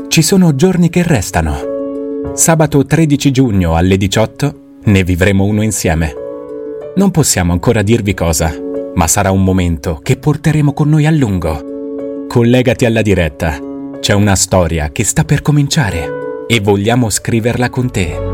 Ci sono giorni che restano. Sabato 13 giugno alle 18 ne vivremo uno insieme. Non possiamo ancora dirvi cosa, ma sarà un momento che porteremo con noi a lungo. Collegati alla diretta. C'è una storia che sta per cominciare e vogliamo scriverla con te.